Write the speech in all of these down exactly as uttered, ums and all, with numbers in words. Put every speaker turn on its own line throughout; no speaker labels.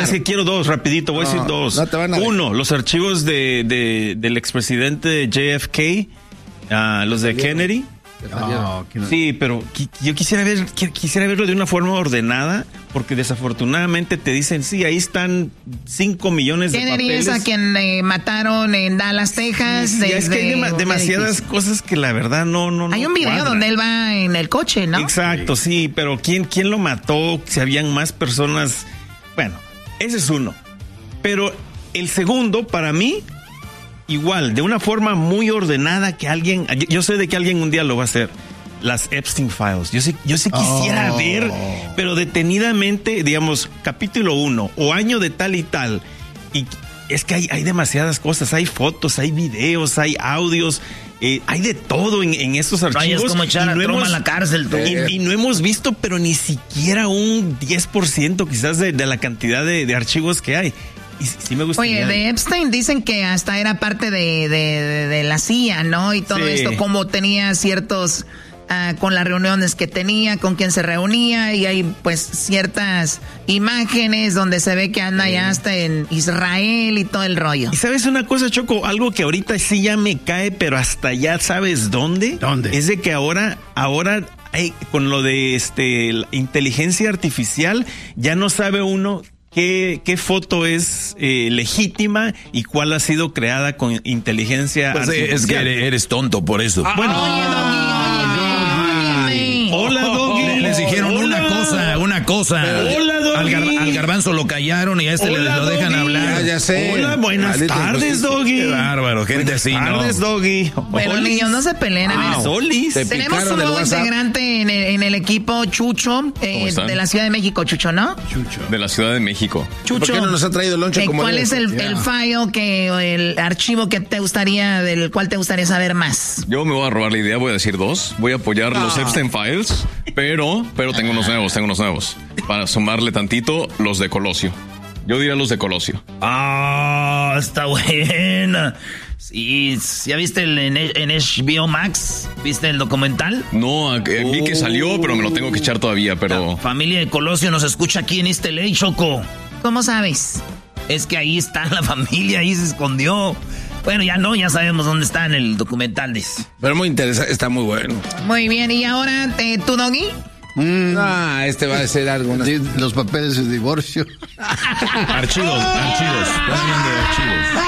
es que quiero dos, rapidito, voy no, a decir dos. No te van a Uno, los archivos de, de, del expresidente J F K, uh, los de Kennedy. Oh, sí, pero yo quisiera ver quisiera verlo de una forma ordenada, porque desafortunadamente te dicen, sí, ahí están cinco millones de
Kennedy
papeles.
Es a quien eh, mataron en Dallas, Texas.
Sí, es que hay dem- demasiadas cosas que la verdad no no
Hay un video cuadra. donde él va en el coche, ¿no?
Exacto, sí, pero ¿quién, quién lo mató? Si habían más personas. Bueno, ese es uno. Pero el segundo, para mí, igual, de una forma muy ordenada, que alguien, yo sé de que alguien un día lo va a hacer, las Epstein Files. Yo sí, yo sí quisiera oh. ver, pero detenidamente, digamos, capítulo uno o año de tal y tal. Y es que hay, hay demasiadas cosas, hay fotos, hay videos, hay audios, eh, hay de todo en, en estos archivos.
Ay, es como echar a no Trump a la cárcel.
Y, y no hemos visto, pero ni siquiera un diez por ciento quizás de, de la cantidad de, de archivos que hay. Y sí me gustaría.
Oye, de Epstein dicen que hasta era parte de, de, de, de la C I A, ¿no? Y todo sí. esto, como tenía ciertos, uh, con las reuniones que tenía, con quién se reunía, y hay pues ciertas imágenes donde se ve que anda sí. ya hasta en Israel y todo el rollo.
¿Y sabes una cosa, Choco? Algo que ahorita sí ya me cae, pero hasta ya sabes dónde.
¿Dónde?
Es de que ahora, ahora hay, con lo de este la inteligencia artificial, ya no sabe uno ¿Qué, qué foto es eh, legítima y cuál ha sido creada con inteligencia
pues
artificial?
Es que eres, eres tonto por eso.
Ah, bueno,
oye, Doggy,
hola, Doggy.
Les dijeron
hola.
una cosa, una cosa.
Hola, Doggy.
Al, gar, al garbanzo lo callaron y a este hola, le, lo dejan
Doggy.
hablar.
Ya, ya sé.
Hola, buenas Dale, tardes, Doggy.
Qué bárbaro, gente
buenas
así,
tardes,
¿no?
Buenas tardes, Doggy.
Bueno,
Olis.
niños, no se peleen. A ver,
Solis.
tenemos un nuevo integrante en el, en el equipo, Chucho, eh, de la Ciudad de México, Chucho, ¿no?
Chucho. De la Ciudad de México.
Chucho.
¿Por qué no nos ha traído el lonche
eh,
como
¿Cuál es el,
yeah.
el file, que, el archivo que te gustaría, del cual te gustaría saber más?
Yo me voy a robar la idea, voy a decir dos. Voy a apoyar ah. los Epstein Files, pero, pero tengo unos nuevos, tengo unos nuevos. Para sumarle tantito, los de Colosio. Yo diría los de Colosio.
Ah, está buena. Sí, ¿ya viste el, en, en H B O Max? ¿Viste el documental?
No, uh, vi que salió, pero me lo tengo que echar todavía, pero...
La familia de Colosio nos escucha aquí en East L A, Choco.
¿Cómo sabes?
Es que ahí está la familia, ahí se escondió. Bueno, ya no, ya sabemos dónde está en el documental, dice.
Pero muy interesante, está muy bueno.
Muy bien, ¿y ahora eh, tú, Doggy?
Mm. Ah, este va a ser algo. Una...
Los papeles de divorcio.
Archivos, archivos. Están hablando de archivos.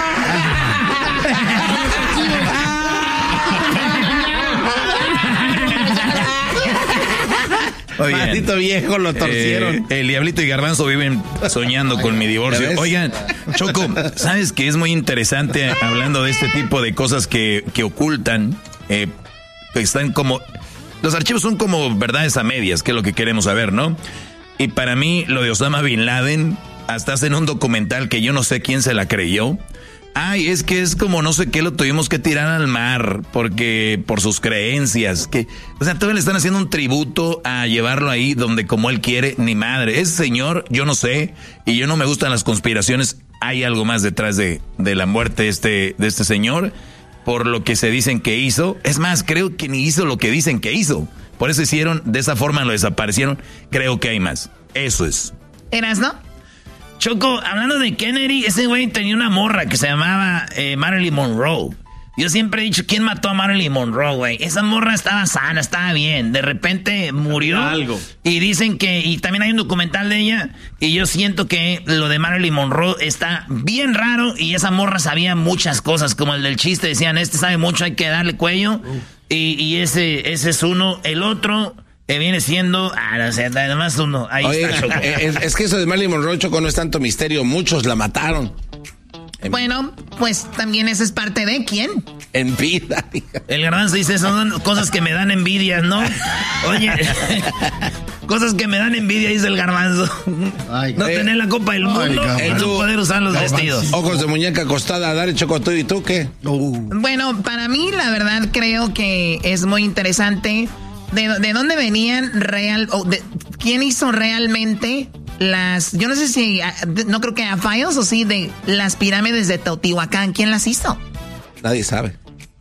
Oigan,
maldito viejo, lo torcieron.
Eh, el Diablito y Garbanzo viven soñando con mi divorcio. Oigan, Choco, ¿sabes que es muy interesante hablando de este tipo de cosas que, que ocultan? Eh, que están como... Los archivos son como verdades a medias, que es lo que queremos saber, ¿no? Y para mí, lo de Osama Bin Laden, hasta hacen un documental que yo no sé quién se la creyó. Ay, es que es como no sé qué, lo tuvimos que tirar al mar porque por sus creencias. Que, o sea, todavía le están haciendo un tributo a llevarlo ahí donde como él quiere, ni madre. Ese señor, yo no sé, y yo no me gustan las conspiraciones. Hay algo más detrás de, de la muerte de este, de este señor, por lo que se dicen que hizo. Es más, creo que ni hizo lo que dicen que hizo. Por eso hicieron, de esa forma lo desaparecieron. Creo que hay más. Eso es.
¿Eras, no?
Choco, hablando de Kennedy, ese güey tenía una morra que se llamaba eh, Marilyn Monroe. Yo siempre he dicho, ¿quién mató a Marilyn Monroe, güey? Esa morra estaba sana, estaba bien. De repente murió.
Algo.
Y dicen que, y también hay un documental de ella, y yo siento que lo de Marilyn Monroe está bien raro, y esa morra sabía muchas cosas, como el del chiste, decían, este sabe mucho, hay que darle cuello. Uh. Y, y ese, ese es uno. El otro... que viene siendo, ah, o sea, nada más uno. Ahí
Oye,
está, Choco.
Es, es que eso de Marilyn Monroe, Choco, no es tanto misterio. Muchos la mataron.
En, bueno, pues también esa es parte de ¿quién?
En vida.
El Garbanzo dice, son cosas que me dan envidia, ¿no? Oye, cosas que me dan envidia, dice el Garbanzo. Ay, no eh, tener la copa del mundo, ay, no poder usar los Garbanzo. Vestidos.
Ojos de muñeca acostada, dale, Choco, tú y tú, ¿qué?
Uh. Bueno, para mí, la verdad, creo que es muy interesante. ¿De, de dónde venían real? Oh, de, ¿Quién hizo realmente las... Yo no sé si... No creo que a Files o sí, de las pirámides de Teotihuacán. ¿Quién las hizo?
Nadie sabe.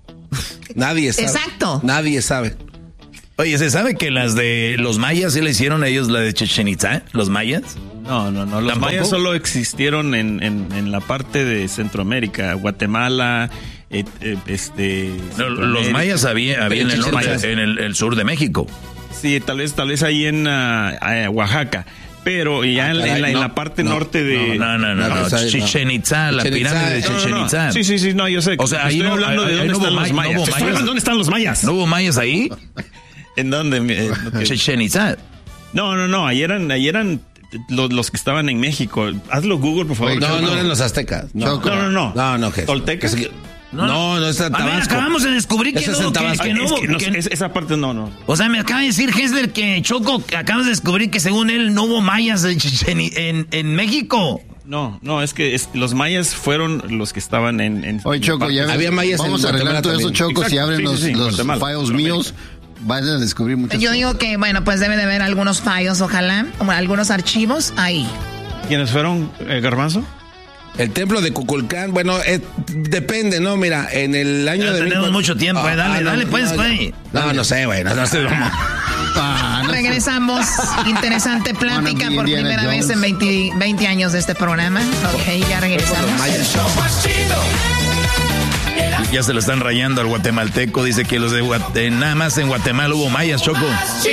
Nadie sabe.
Exacto.
Nadie sabe.
Oye, ¿se sabe que las de los mayas sí le hicieron a ellos la de Chichén Itzá? ¿Los mayas?
No, no, no. Los
¿Tampoco?
mayas solo existieron en, en, en la parte de Centroamérica, Guatemala, eh, eh, este.
No, los mayas había, había en el norte, en el, el sur de México.
Sí, tal vez, tal vez ahí en uh, uh, Oaxaca. Pero ya ah, en, caray, en, la, no, en la parte no, norte de...
No, no, no, no, no. Chichen Itza, la pirámide de Chichen Itza.
No, no, no. Sí, sí, sí, no, yo sé.
O sea, ahí
estoy
no,
hablando
ahí,
de dónde
no
están
may,
los mayas.
No
Estoy hablando de dónde están los mayas.
¿No hubo mayas ahí?
¿En dónde? Eh, okay.
Chichen Itza.
No, no, no, ahí eran, ahí eran los, los que estaban en México. Hazlo Google, por favor.
Oye, no, no eran los aztecas.
No, no, no. No,
no, no ¿qué?
¿Toltecas?
No, no, no está en Tabasco.
A ver, acabamos de descubrir que no, que, que no,
es que no
que,
esa parte no, no.
O sea, me acaba de decir Hessler que Choco, acabas de descubrir que según él no hubo mayas en, en, en México.
No, no, es que es, los mayas fueron los que estaban en... en
Oye, Choco, ya ves,
había mayas
vamos a arreglar todo eso, Choco,
exacto,
si abren
sí,
los,
sí, sí,
los
Guatemala,
files míos, van a descubrir muchas
Yo
cosas.
digo que, bueno, pues debe de haber algunos fallos, ojalá, o algunos archivos ahí.
¿Quiénes fueron, eh, Garbanzo?
El templo de Kukulcán, bueno, eh, depende, ¿no? Mira, en el año
ya
de...
tenemos
mil...
mucho tiempo, eh, dale, ah, no, dale, pues, güey.
No, no, no sé, güey, no, no sé.
Ah, no Regresamos, sé. Interesante plática por primera Jones. vez en veinte, veinte años de este programa. Ok, ya regresamos.
Ya se lo están rayando al guatemalteco, dice que los de Guate... nada más en Guatemala hubo mayas, Choco.